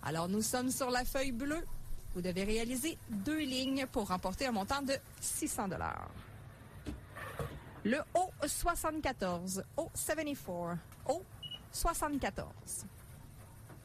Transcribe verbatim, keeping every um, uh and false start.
Alors, nous sommes sur la feuille bleue. Vous devez réaliser deux lignes pour remporter un montant de six cents dollars. Le O soixante-quatorze, O soixante-quatorze, O soixante-quatorze.